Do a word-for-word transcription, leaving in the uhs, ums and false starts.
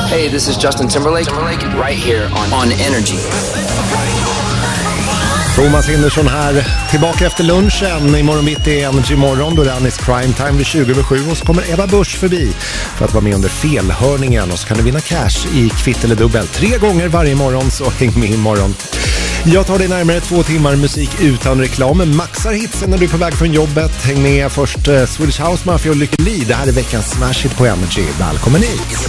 Hey, this is Justin Timberlake, Timberlake right here on, on Energy. Thomas Hindersson här, tillbaka efter lunchen. Imorgon mitt i Energy morgon, då är det Anis Crime Time vid tjugo över sju. Och så kommer Eva Busch förbi för att vara med under felhörningen. Och så kan du vinna cash i kvitt eller dubbel tre gånger varje morgon, så häng med imorgon. Jag tar dig närmare två timmar musik utan reklam. Maxar hitsen när du är på väg från jobbet. Häng med först uh, Swedish House Mafia och Lykke Li. Det här är veckans Smash Hit på Energy. Välkommen hit!